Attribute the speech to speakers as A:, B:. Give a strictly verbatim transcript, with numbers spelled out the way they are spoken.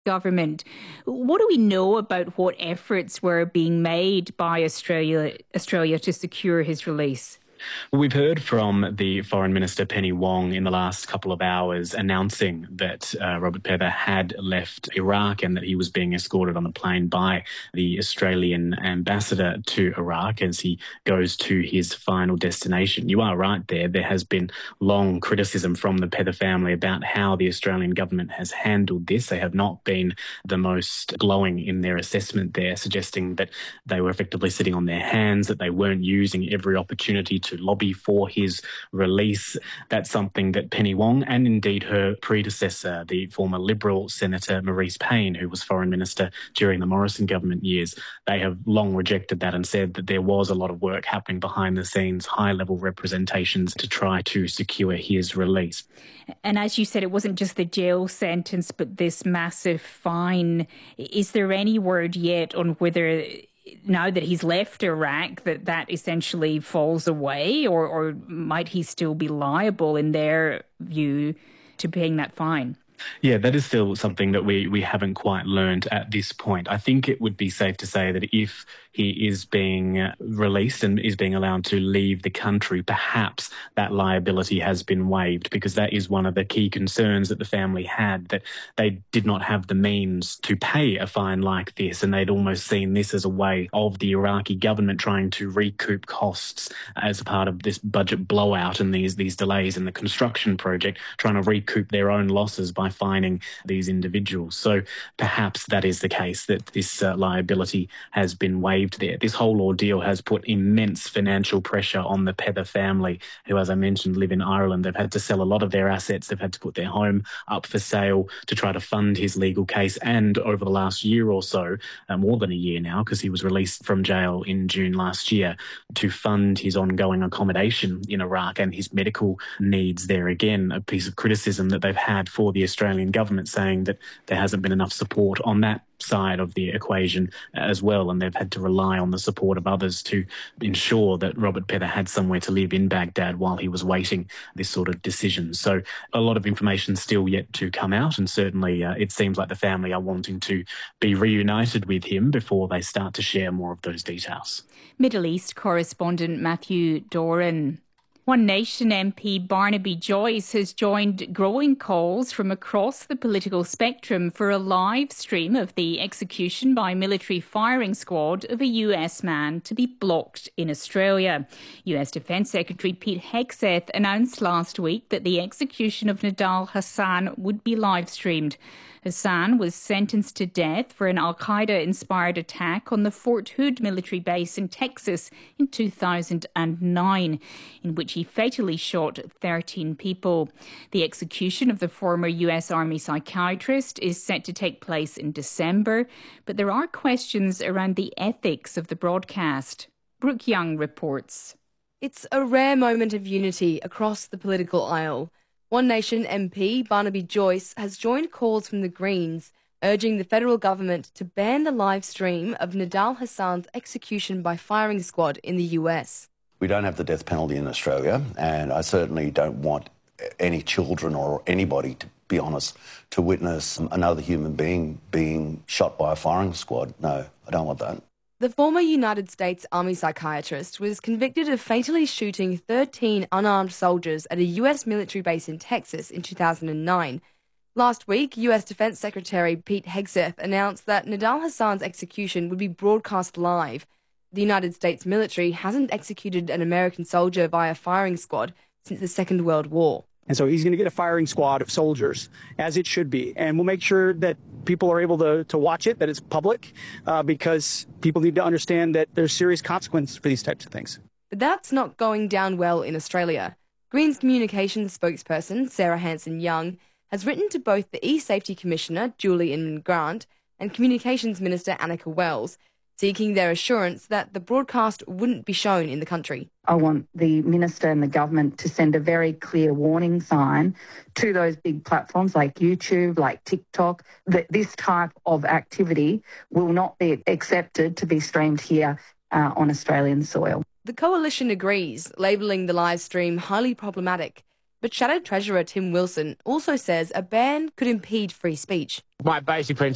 A: government. What do we know about what efforts were being made by Australia, Australia to secure his release?
B: We've heard from the Foreign Minister Penny Wong in the last couple of hours announcing that uh, Robert Pether had left Iraq and that he was being escorted on a plane by the Australian ambassador to Iraq as he goes to his final destination. You are right there. There has been long criticism from the Pether family about how the Australian government has handled this. They have not been the most glowing in their assessment there, suggesting that they were effectively sitting on their hands, that they weren't using every opportunity to to lobby for his release. That's something that Penny Wong and indeed her predecessor, the former Liberal Senator Marise Payne, who was Foreign Minister during the Morrison government years, they have long rejected that and said that there was a lot of work happening behind the scenes, high-level representations to try to secure his release.
A: And as you said, it wasn't just the jail sentence, but this massive fine. Is there any word yet on whether, now that he's left Iraq, that that essentially falls away, or, or might he still be liable, in their view, to paying that fine?
B: Yeah, that is still something that we, we haven't quite learned at this point. I think it would be safe to say that if he is being released and is being allowed to leave the country, perhaps that liability has been waived, because that is one of the key concerns that the family had, that they did not have the means to pay a fine like this, and they'd almost seen this as a way of the Iraqi government trying to recoup costs as a part of this budget blowout and these, these delays in the construction project, trying to recoup their own losses by fining these individuals. So perhaps that is the case, that this uh, liability has been waived there. This whole ordeal has put immense financial pressure on the Pether family, who, as I mentioned, live in Ireland. They've had to sell a lot of their assets. They've had to put their home up for sale to try to fund his legal case. And over the last year or so, uh, more than a year now, because he was released from jail in June last year, to fund his ongoing accommodation in Iraq and his medical needs there. Again, a piece of criticism that they've had for the Australian government, saying that there hasn't been enough support on that side of the equation as well, and they've had to rely on the support of others to ensure that Robert Pether had somewhere to live in Baghdad while he was waiting this sort of decision. So a lot of information still yet to come out, and certainly uh, it seems like the family are wanting to be reunited with him before they start to share more of those details.
A: Middle East correspondent Matthew Doran. One Nation M P Barnaby Joyce has joined growing calls from across the political spectrum for a live stream of the execution by military firing squad of a U S man to be blocked in Australia. U S Defence Secretary Pete Hegseth announced last week that the execution of Nidal Hasan would be live streamed. Hassan was sentenced to death for an al-Qaeda-inspired attack on the Fort Hood military base in Texas in two thousand nine, in which he fatally shot thirteen people. The execution of the former U S Army psychiatrist is set to take place in December, but there are questions around the ethics of the broadcast. Brooke Young reports.
C: It's a rare moment of unity across the political aisle. One Nation M P Barnaby Joyce has joined calls from the Greens urging the federal government to ban the live stream of Nidal Hasan's execution by firing squad in the U S.
D: We don't have the death penalty in Australia, and I certainly don't want any children or anybody, to be honest, to witness another human being being shot by a firing squad. No, I don't want that.
C: The former United States Army psychiatrist was convicted of fatally shooting thirteen unarmed soldiers at a U S military base in Texas in two thousand nine. Last week, U S Defence Secretary Pete Hegseth announced that Nidal Hasan's execution would be broadcast live. The United States military hasn't executed an American soldier via firing squad since the Second World War.
E: And so he's going to get a firing squad of soldiers, as it should be. And we'll make sure that people are able to, to watch it, that it's public, uh, because people need to understand that there's serious consequences for these types of things.
C: But that's not going down well in Australia. Greens communications spokesperson Sarah Hanson-Young has written to both the E-Safety Commissioner, Julie Inman-Grant, and Communications Minister Annika Wells, seeking their assurance that the broadcast wouldn't be shown in the country.
F: I want the Minister and the government to send a very clear warning sign to those big platforms like YouTube, like TikTok, that this type of activity will not be accepted to be streamed here uh, on Australian soil.
C: The Coalition agrees, labelling the live stream highly problematic. But Shadow Treasurer Tim Wilson also says a ban could impede free speech.
G: My basic principle